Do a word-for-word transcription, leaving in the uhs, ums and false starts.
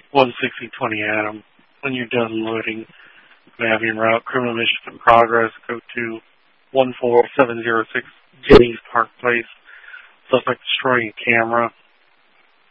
one sixty twenty Adam. When you're done loading Navian route, criminal mission in progress, go to one four seven zero six Jennings Park Place. Suspect destroying a camera.